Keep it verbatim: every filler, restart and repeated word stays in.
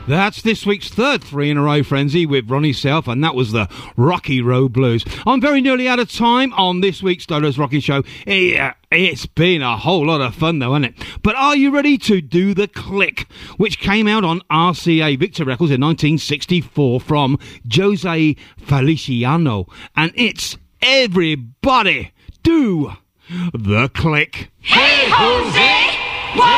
That's this week's third three in a row frenzy with Ronnie Self, and that was the Rocky Road Blues. I'm very nearly out of time on this week's Dodo's Rocky Show. Yeah, it's been a whole lot of fun though, hasn't it? But are you ready to do the Click, which came out on R C A Victor Records in nineteen sixty-four from Jose Feliciano, and it's Everybody Do the Click. Hey, Jose! What?